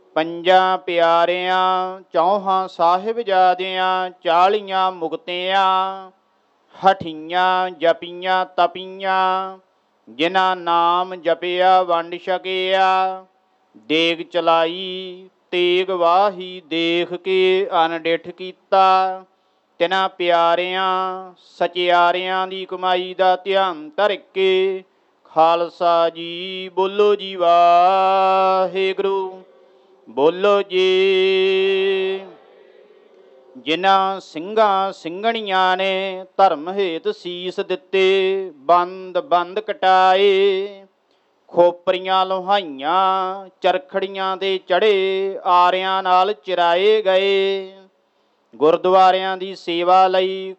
ਪੰਜਾਂ ਪਿਆਰਿਆਂ ਚੌਹਾਂ ਸਾਹਿਬਜ਼ਾਦਿਆਂ 40 ਮੁਕਤਿਆਂ ਹਠੀਆਂ ਜਪੀਆਂ ਤਪੀਆਂ ਜਿਨ੍ਹਾਂ ਨਾਮ ਜਪਿਆ ਵੰਡ ਛਕਿਆ। ਦੇਗ ਚਲਾਈ ਤੇਗ ਵਾਹੀ ਦੇਖ ਕੇ ਅਨਡਿਠ ਕੀਤਾ। ਤਿਨਾਂ ਪਿਆਰਿਆਂ ਸਚਿਆਰਿਆਂ ਦੀ ਕਮਾਈ ਦਾ ਧਿਆਨ ਧਰ ਕੇ ਖਾਲਸਾ ਜੀ ਬੋਲੋ ਜੀ ਵਾਹਿਗੁਰੂ ਬੋਲੋ ਜੀ। ਜਿਨ੍ਹਾਂ ਸਿੰਘਾਂ ਸਿੰਘਣੀਆਂ ਨੇ ਧਰਮ ਹੇਤ ਸੀਸ ਦਿੱਤੇ ਬੰਦ ਬੰਦ ਕਟਾਏ। ਖੋਪਰੀਆਂ ਲੋਹਾਈਆਂ ਚਰਖੜੀਆਂ ਦੇ ਚੜ੍ਹੇ ਆਰਿਆਂ ਨਾਲ ਚਿਰਾਏ ਗਏ। ਗੁਰਦੁਆਰਿਆਂ ਦੀ ਸੇਵਾ ਲਈ